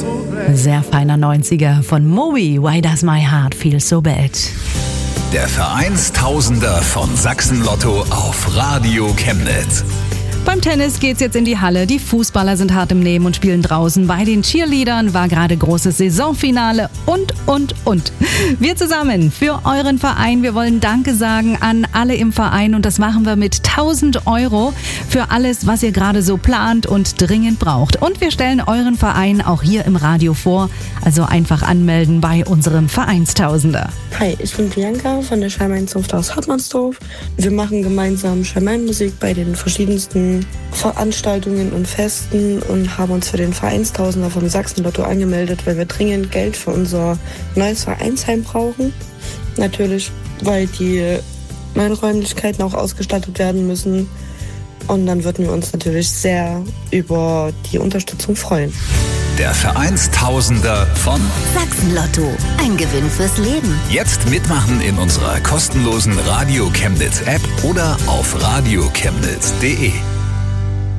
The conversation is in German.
Sehr feiner 90er von Moby, Why Does My Heart Feel So Bad? Der Vereinstausender von Sachsen-Lotto auf Radio Chemnitz. Beim Tennis geht's jetzt in die Halle. Die Fußballer sind hart im Nehmen und spielen draußen. Bei den Cheerleadern war gerade großes Saisonfinale und. Wir zusammen für euren Verein. Wir wollen Danke sagen an alle im Verein und das machen wir mit 1000 € für alles, was ihr gerade so plant und dringend braucht. Und wir stellen euren Verein auch hier im Radio vor. Also einfach anmelden bei unserem Vereinstausender. Hi, ich bin Bianca von der Schalmein-Zunft aus Hartmannsdorf. Wir machen gemeinsam Schalmein-Musik bei den verschiedensten Veranstaltungen und Festen und haben uns für den Vereinstausender vom Sachsen-Lotto angemeldet, weil wir dringend Geld für unser neues Vereinsheim brauchen. Natürlich, weil die neuen Räumlichkeiten auch ausgestattet werden müssen. Und dann würden wir uns natürlich sehr über die Unterstützung freuen. Der Vereinstausender von Sachsen-Lotto. Ein Gewinn fürs Leben. Jetzt mitmachen in unserer kostenlosen Radio Chemnitz App oder auf radiochemnitz.de.